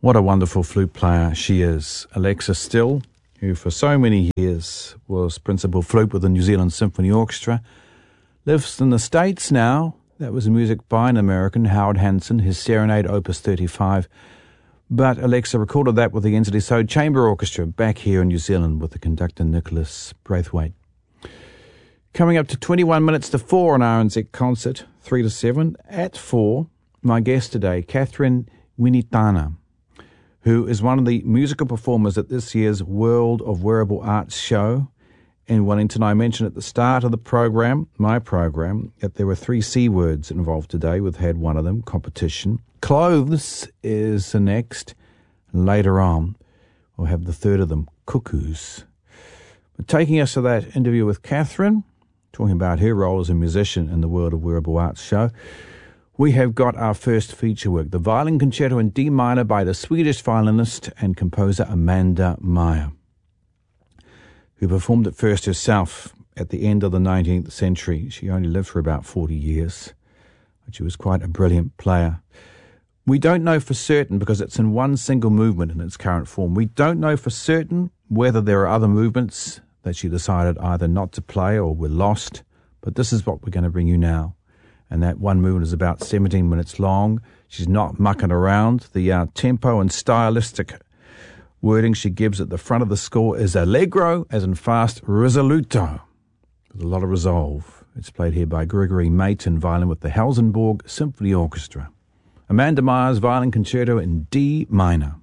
What a wonderful flute player she is. Alexa Still, who for so many years was principal flute with the New Zealand Symphony Orchestra, lives in the States now. That was music by an American, Howard Hanson, his Serenade Opus 35. But Alexa recorded that with the NZSO Chamber Orchestra back here in New Zealand with the conductor Nicholas Braithwaite. Coming up to 21 minutes to 4 on RNZ Concert, 3 to 7. At 4, my guest today, Catherine Winitana, who is one of the musical performers at this year's World of Wearable Arts show. And Wellington, I mentioned at the start of the program, my program, that there were 3 C words involved today. We've had one of them, competition. Clothes is the next. Later on, we'll have the third of them, cuckoos. But taking us to that interview with Catherine, talking about her role as a musician in the World of Wearable Arts show, we have got our first feature work, the Violin Concerto in D minor by the Swedish violinist and composer Amanda Meyer, who performed it first herself at the end of the 19th century. She only lived for about 40 years, but she was quite a brilliant player. We don't know for certain, because it's in one single movement in its current form, we don't know for certain whether there are other movements that she decided either not to play or were lost, but this is what we're going to bring you now. And that one movement is about 17 minutes long. She's not mucking around. The tempo and stylistic wording she gives at the front of the score is allegro, as in fast, risoluto, with a lot of resolve. It's played here by Gregory Mayton, violin with the Helsingborg Symphony Orchestra. Amanda Meyer's Violin Concerto in D minor.